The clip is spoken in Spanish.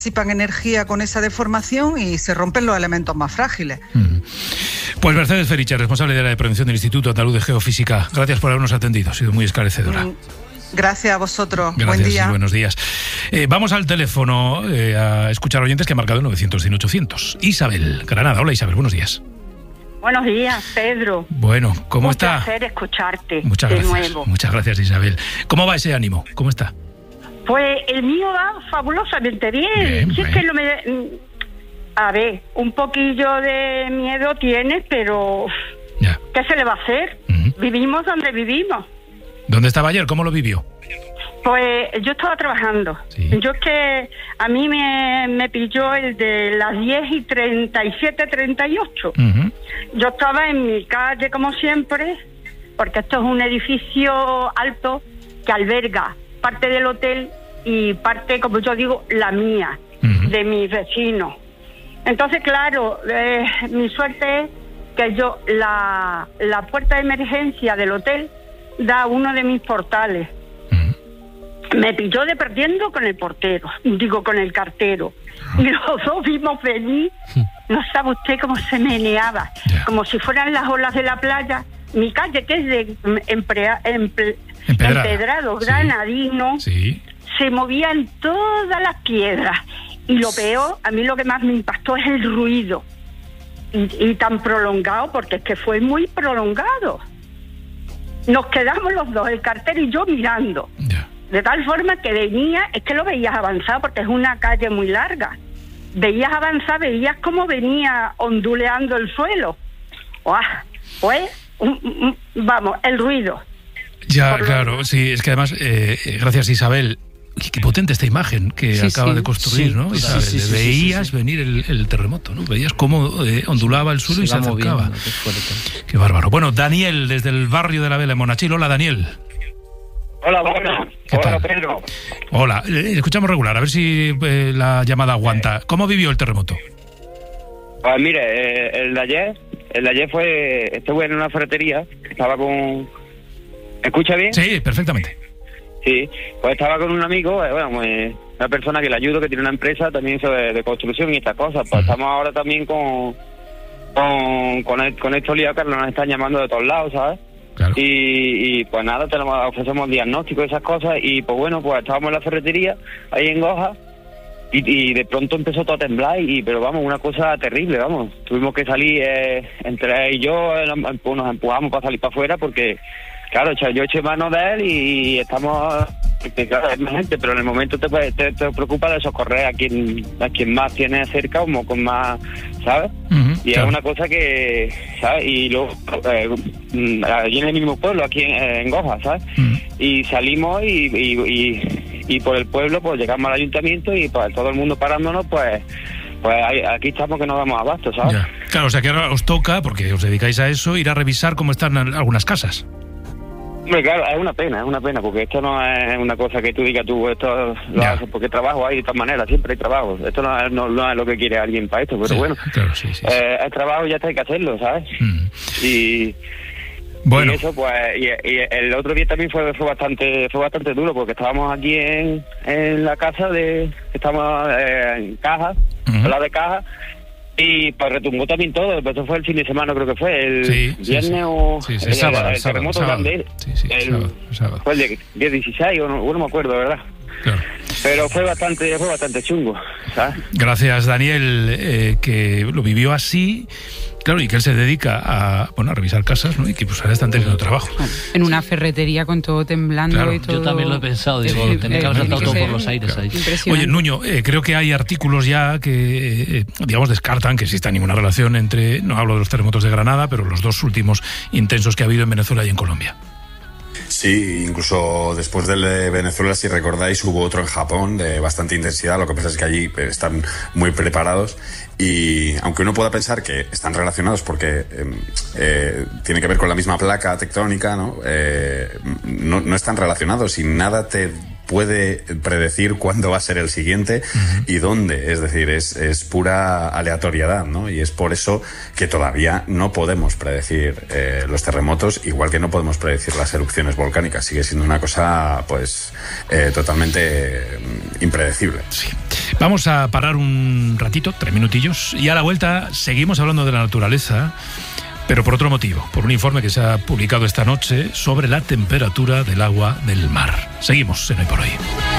disipan energía con esa deformación y se rompen los elementos más frágiles. Pues Mercedes Feriche, responsable de la de prevención del Instituto Andaluz de Geofísica, gracias por habernos atendido, ha sido muy esclarecedora. Gracias a vosotros. Gracias, buen día. Y buenos días. Vamos al teléfono a escuchar oyentes que han marcado el 900-100-800. Isabel, Granada. Hola Isabel, buenos días. Buenos días, Pedro. Bueno, ¿cómo está? Un placer escucharte. Muchas de gracias. nuevo. Muchas gracias, Isabel. ¿Cómo va ese ánimo? ¿Cómo está? Pues el mío va fabulosamente bien. Si es que no me... A ver, un poquillo de miedo tienes, pero... Ya. ¿Qué se le va a hacer? Vivimos donde vivimos. ¿Dónde estaba ayer? ¿Cómo lo vivió? Pues yo estaba trabajando. Sí. Yo es que a mí me pilló el de las 10:37, 38. Yo estaba en mi calle como siempre, porque esto es un edificio alto que alberga parte del hotel y parte, como yo digo, la mía, de mis vecinos. Entonces, claro, mi suerte es que yo, la puerta de emergencia del hotel da a uno de mis portales. Me pilló de perdiendo con el portero, con el cartero. Y los dos vimos venir, no sabe usted cómo se meneaba, como si fueran las olas de la playa. Mi calle, que es de empedrado, granadino, se movían todas las piedras. Y lo peor, a mí lo que más me impactó es el ruido. Y tan prolongado, porque es que fue muy prolongado. Nos quedamos los dos, el cartero y yo, mirando. De tal forma que venía, es que lo veías avanzar, porque es una calle muy larga. Veías avanzar, veías cómo venía onduleando el suelo. Pues, vamos, el ruido. Ya, claro, sí, es que además, gracias Isabel, qué potente esta imagen que acaba de construir, ¿no? Isabel, veías venir el terremoto, ¿no? Veías cómo ondulaba el suelo y se acercaba. Moviendo, qué bárbaro. Bueno, Daniel, desde el barrio de la Vela, en Monachil. Hola, Daniel. Hola, buenas. Hola, Pedro. Hola, escuchamos regular, a ver si la llamada aguanta. ¿Cómo vivió el terremoto? Pues mire, el de ayer estuve en una ferretería, estaba con... ¿Escucha bien? Sí, perfectamente. Sí, pues estaba con un amigo, una persona que le ayudo, que tiene una empresa también de construcción y estas cosas. Pues estamos ahora también con estos líos que nos están llamando de todos lados, ¿sabes? Claro. Y pues nada, ofrecemos diagnósticos y esas cosas. Y pues bueno, pues estábamos en la ferretería, ahí en Goja, y de pronto empezó todo a temblar, pero vamos, una cosa terrible, vamos. Tuvimos que salir, entre él y yo, nos empujamos para salir para afuera, porque... Claro, yo eché mano de él y estamos... Claro, es más gente, pero en el momento te preocupa de socorrer a quien más tiene cerca, como con más, ¿sabes? Y claro, es una cosa que, ¿sabes? Y luego, allí en el mismo pueblo, aquí en Goja, ¿sabes? Y salimos y por el pueblo, pues llegamos al ayuntamiento y pues todo el mundo parándonos, pues aquí estamos que no damos abasto, ¿sabes? Ya. Claro, o sea que ahora os toca, porque os dedicáis a eso, ir a revisar cómo están algunas casas. Hombre, claro, es una pena, porque esto no es una cosa que tú digas esto lo haces porque trabajo hay de todas maneras, siempre hay trabajo. Esto no es lo que quiere alguien para esto, pero bueno, claro, el trabajo ya está, hay que hacerlo, ¿sabes? Y bueno, y eso, pues, y el otro día también fue bastante duro, porque estábamos aquí en la casa estamos en Caja, al lado de Caja. Y pues retumbó también todo, pero eso fue el fin de semana, creo que fue el viernes o el sábado, el terremoto grande. Sábado. Fue el 16 o no me acuerdo, ¿verdad? Claro. Pero fue bastante chungo, ¿sabes? Gracias, Daniel, que lo vivió así. Claro, y que él se dedica a revisar casas, ¿no? Y que pues ahora están teniendo trabajo. En una ferretería con todo temblando, claro, y todo... Yo también lo he pensado, digo, tenía que haber saltado todo por los aires ahí. Oye, Nuño, creo que hay artículos ya que, digamos, descartan que exista ninguna relación entre, no hablo de los terremotos de Granada, pero los dos últimos intensos que ha habido en Venezuela y en Colombia. Sí, incluso después del de Venezuela, si recordáis, hubo otro en Japón de bastante intensidad. Lo que pasa es que allí están muy preparados y aunque uno pueda pensar que están relacionados porque tiene que ver con la misma placa tectónica, no están relacionados y nada te puede predecir cuándo va a ser el siguiente y dónde. Es decir, es pura aleatoriedad, ¿no? Y es por eso que todavía no podemos predecir los terremotos, igual que no podemos predecir las erupciones volcánicas. Sigue siendo una cosa, pues, totalmente impredecible. Sí. Vamos a parar un ratito, 3 minutillos, y a la vuelta seguimos hablando de la naturaleza, pero por otro motivo, por un informe que se ha publicado esta noche sobre la temperatura del agua del mar. Seguimos en Hoy por Hoy.